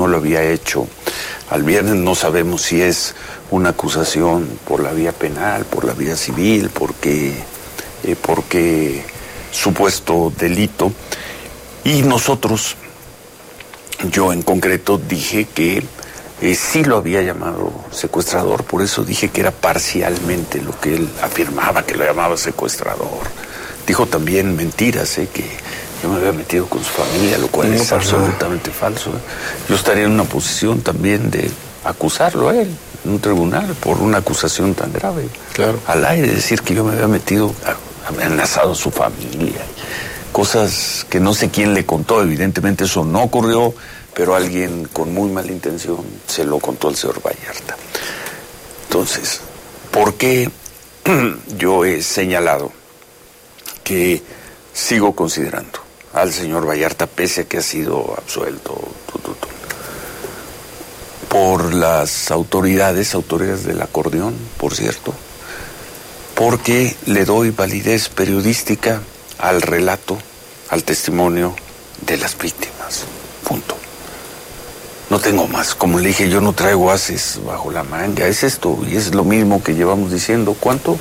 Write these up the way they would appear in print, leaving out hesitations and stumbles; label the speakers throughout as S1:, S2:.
S1: no lo había hecho al viernes. No sabemos si es una acusación por la vía penal, por la vía civil, porque supuesto delito. Y nosotros, yo en concreto dije que sí lo había llamado secuestrador, por eso dije que era parcialmente lo que él afirmaba, que lo llamaba secuestrador. Dijo también mentiras, que yo me había metido con su familia, lo cual es absolutamente falso. Yo estaría en una posición también de acusarlo a él en un tribunal por una acusación tan grave.
S2: Claro.
S1: Al aire, decir que yo me había metido, amenazado a su familia. Cosas que no sé quién le contó, evidentemente eso no ocurrió, pero alguien con muy mala intención se lo contó al señor Vallarta. Entonces, ¿por qué yo he señalado que sigo considerando al señor Vallarta, pese a que ha sido absuelto por las autoridades del acordeón, por cierto? Porque le doy validez periodística al relato, al testimonio de las víctimas. Punto. No tengo más. Como le dije, yo no traigo ases bajo la manga. Es esto, y es lo mismo que llevamos diciendo. ¿Cuánto?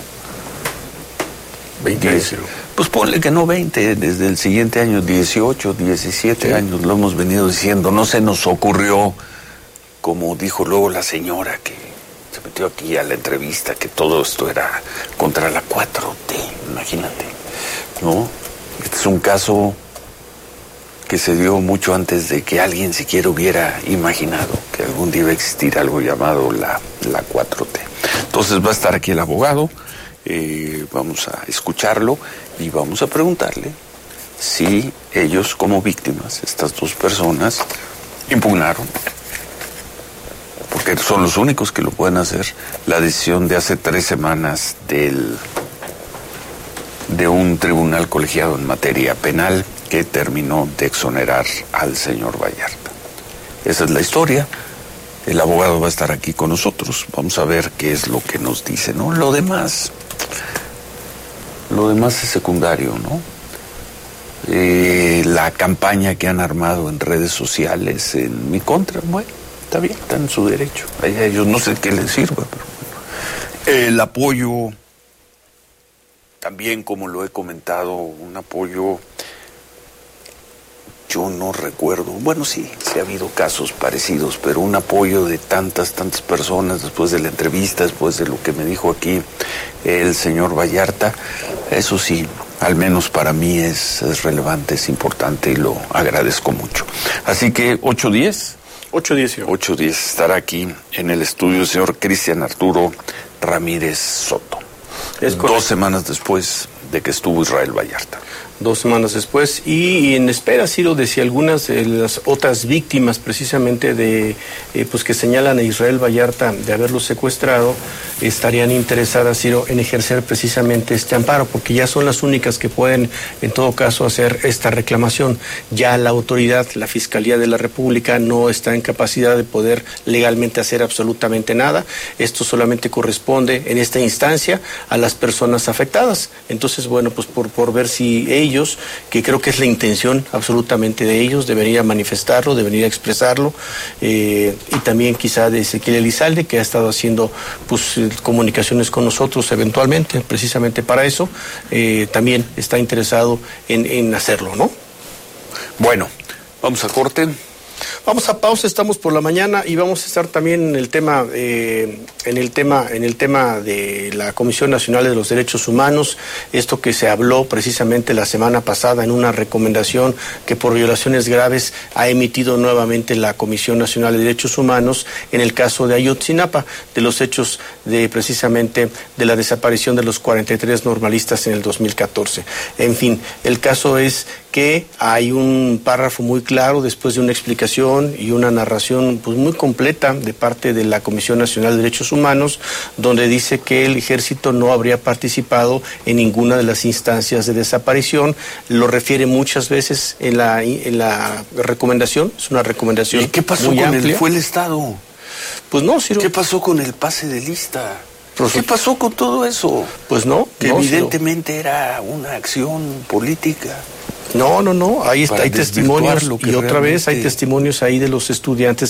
S2: 20 años.
S1: Pues ponle que no 20, desde el siguiente año, 18, 17 años lo hemos venido diciendo. No se nos ocurrió, como dijo luego la señora que se metió aquí a la entrevista, que todo esto era contra la 4T, imagínate, ¿no? Este es un caso que se dio mucho antes de que alguien siquiera hubiera imaginado que algún día iba a existir algo llamado la 4T. Entonces va a estar aquí el abogado, vamos a escucharlo y vamos a preguntarle si ellos como víctimas, estas dos personas, impugnaron, porque son los únicos que lo pueden hacer, la decisión de hace 3 semanas de un tribunal colegiado en materia penal que terminó de exonerar al señor Vallarta. Esa es la historia. El abogado va a estar aquí con nosotros. Vamos a ver qué es lo que nos dice, ¿no? Lo demás es secundario, ¿no? La campaña que han armado en redes sociales en mi contra, bueno, está bien, está en su derecho. A ellos no sé qué les sirva, pero el apoyo, también como lo he comentado, un apoyo, yo no recuerdo, bueno sí ha habido casos parecidos, pero un apoyo de tantas personas después de la entrevista, después de lo que me dijo aquí el señor Vallarta, eso sí, al menos para mí es relevante, es importante y lo agradezco mucho. Así que 8:10. 8:10 estará aquí en el estudio el señor Cristian Arturo Ramírez Soto. 2 semanas después de que estuvo Israel Vallarta.
S2: 2 semanas después, y en espera, Ciro, de si algunas de las otras víctimas precisamente pues que señalan a Israel Vallarta de haberlo secuestrado, estarían interesadas, Ciro, en ejercer precisamente este amparo, porque ya son las únicas que pueden, en todo caso, hacer esta reclamación. Ya la autoridad, la Fiscalía de la República, no está en capacidad de poder legalmente hacer absolutamente nada. Esto solamente corresponde, en esta instancia, a las personas afectadas. Entonces, bueno, pues por ver si ellos, que creo que es la intención absolutamente de ellos, de venir a manifestarlo, de venir a expresarlo, y también quizá de Ezequiel Elizalde, que ha estado haciendo pues comunicaciones con nosotros eventualmente, precisamente para eso, también está interesado en hacerlo, ¿no?
S1: Bueno, vamos a corte.
S2: Vamos a pausa, estamos por la mañana y vamos a estar también en el tema de la Comisión Nacional de los Derechos Humanos, esto que se habló precisamente la semana pasada en una recomendación que por violaciones graves ha emitido nuevamente la Comisión Nacional de Derechos Humanos en el caso de Ayotzinapa, de los hechos precisamente de la desaparición de los 43 normalistas en el 2014. En fin, el caso es que hay un párrafo muy claro después de una explicación y una narración pues muy completa de parte de la Comisión Nacional de Derechos Humanos, donde dice que el ejército no habría participado en ninguna de las instancias de desaparición. Lo refiere muchas veces en la recomendación, es una recomendación.
S1: ¿Y qué pasó
S2: muy
S1: con
S2: amplia.
S1: fue el Estado?
S2: Pues no, Ciro.
S1: ¿Qué pasó con el pase de lista? ¿Qué pasó con todo eso?
S2: Pues no.
S1: Que
S2: no,
S1: evidentemente era una acción política.
S2: No, hay testimonios, y otra vez hay testimonios ahí de los estudiantes